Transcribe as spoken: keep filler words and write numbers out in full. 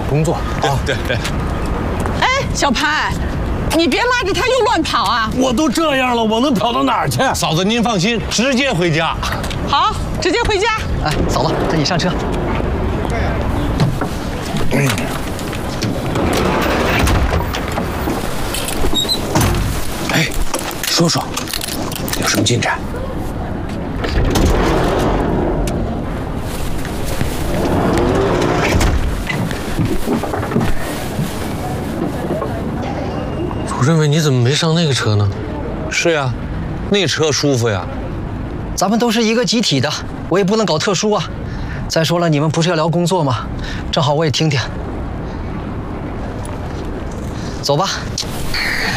工作啊。 对对。 哎，小潘，你别拉着他又乱跑啊！ 我都这样了，我能跑到哪儿去？ 嫂子您放心，直接回家。 好，直接回家。 哎，嫂子，这你上车。 嗯。哎，说说，有什么进展？ 我认为你怎么没上那个车呢？ 是呀，那车舒服呀。 咱们都是一个集体的，我也不能搞特殊啊。再说了，你们不是要聊工作吗？正好我也听听。走吧。